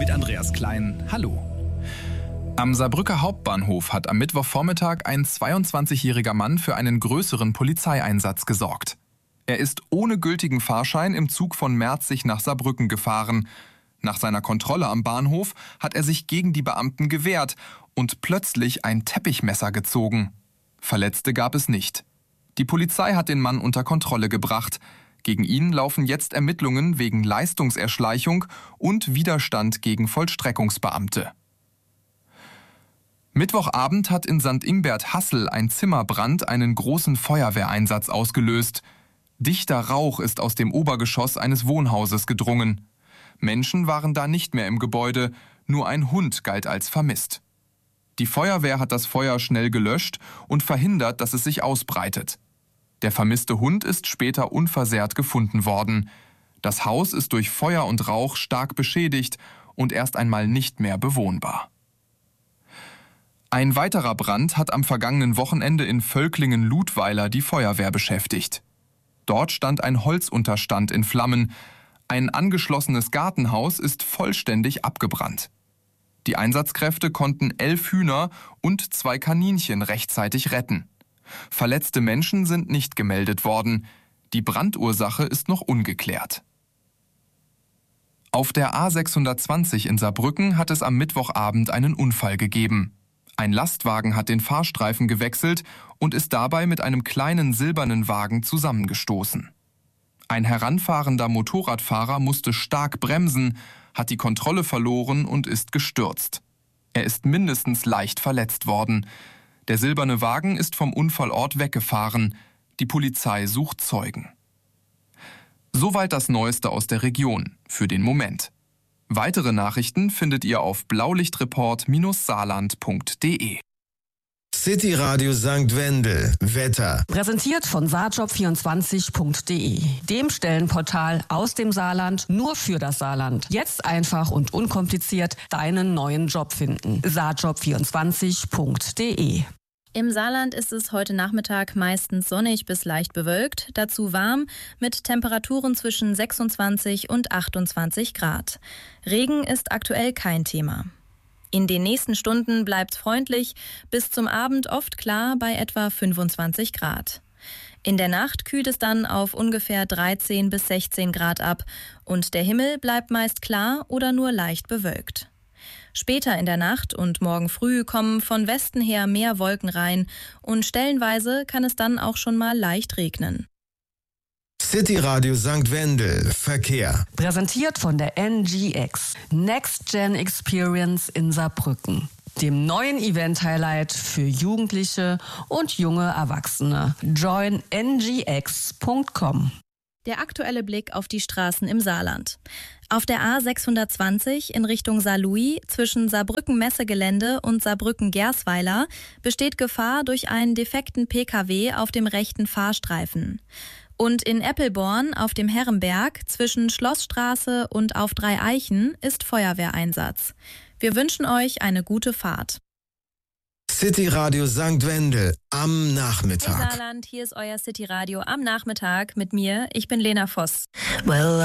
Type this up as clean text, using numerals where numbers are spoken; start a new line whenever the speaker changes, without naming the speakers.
mit Andreas Klein. Hallo. Am Saarbrücker Hauptbahnhof hat am Mittwochvormittag ein 22-jähriger Mann für einen größeren Polizeieinsatz gesorgt. Er ist ohne gültigen Fahrschein im Zug von Merzig nach Saarbrücken gefahren. Nach seiner Kontrolle am Bahnhof hat er sich gegen die Beamten gewehrt und plötzlich ein Teppichmesser gezogen. Verletzte gab es nicht. Die Polizei hat den Mann unter Kontrolle gebracht. Gegen ihn laufen jetzt Ermittlungen wegen Leistungserschleichung und Widerstand gegen Vollstreckungsbeamte. Mittwochabend hat in St. Ingbert-Hassel ein Zimmerbrand einen großen Feuerwehreinsatz ausgelöst. Dichter Rauch ist aus dem Obergeschoss eines Wohnhauses gedrungen. Menschen waren da nicht mehr im Gebäude, nur ein Hund galt als vermisst. Die Feuerwehr hat das Feuer schnell gelöscht und verhindert, dass es sich ausbreitet. Der vermisste Hund ist später unversehrt gefunden worden. Das Haus ist durch Feuer und Rauch stark beschädigt und erst einmal nicht mehr bewohnbar. Ein weiterer Brand hat am vergangenen Wochenende in Völklingen-Ludweiler die Feuerwehr beschäftigt. Dort stand ein Holzunterstand in Flammen. Ein angeschlossenes Gartenhaus ist vollständig abgebrannt. Die Einsatzkräfte konnten 11 Hühner und 2 Kaninchen rechtzeitig retten. Verletzte Menschen sind nicht gemeldet worden. Die Brandursache ist noch ungeklärt. Auf der A620 in Saarbrücken hat es am Mittwochabend einen Unfall gegeben. Ein Lastwagen hat den Fahrstreifen gewechselt und ist dabei mit einem kleinen silbernen Wagen zusammengestoßen. Ein heranfahrender Motorradfahrer musste stark bremsen, hat die Kontrolle verloren und ist gestürzt. Er ist mindestens leicht verletzt worden. Der silberne Wagen ist vom Unfallort weggefahren. Die Polizei sucht Zeugen. Soweit das Neueste aus der Region, für den Moment. Weitere Nachrichten findet ihr auf blaulichtreport-saarland.de.
City Radio St. Wendel. Wetter.
Präsentiert von saarjob24.de, dem Stellenportal aus dem Saarland nur für das Saarland. Jetzt einfach und unkompliziert deinen neuen Job finden. saarjob24.de.
Im Saarland ist es heute Nachmittag meistens sonnig bis leicht bewölkt, dazu warm mit Temperaturen zwischen 26 und 28 Grad. Regen ist aktuell kein Thema. In den nächsten Stunden bleibt es freundlich, bis zum Abend oft klar bei etwa 25 Grad. In der Nacht kühlt es dann auf ungefähr 13 bis 16 Grad ab und der Himmel bleibt meist klar oder nur leicht bewölkt. Später in der Nacht und morgen früh kommen von Westen her mehr Wolken rein und stellenweise kann es dann auch schon mal leicht regnen.
City Radio St. Wendel. Verkehr.
Präsentiert von der NGX, Next Gen Experience in Saarbrücken, dem neuen Event-Highlight für Jugendliche und junge Erwachsene. Join ngx.com.
Der aktuelle Blick auf die Straßen im Saarland. Auf der A620 in Richtung Saarlouis zwischen Saarbrücken-Messegelände und Saarbrücken-Gersweiler besteht Gefahr durch einen defekten Pkw auf dem rechten Fahrstreifen. Und in Eppelborn auf dem Herrenberg zwischen Schlossstraße und auf Dreieichen ist Feuerwehreinsatz. Wir wünschen euch eine gute Fahrt.
City Radio St. Wendel am
Hey
Nachmittag.
Saarland, hier ist euer City Radio am Nachmittag mit mir. Ich bin Lena Voss.
Well,